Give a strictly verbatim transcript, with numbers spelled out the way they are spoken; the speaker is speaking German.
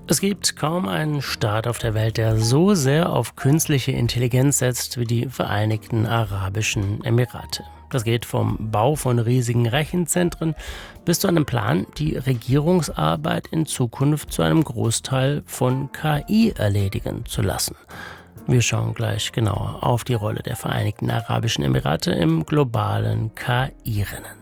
Es gibt kaum einen Staat auf der Welt, der so sehr auf künstliche Intelligenz setzt wie die Vereinigten Arabischen Emirate. Das geht vom Bau von riesigen Rechenzentren bis zu einem Plan, die Regierungsarbeit in Zukunft zu einem Großteil von K I erledigen zu lassen. Wir schauen gleich genauer auf die Rolle der Vereinigten Arabischen Emirate im globalen K I-Rennen.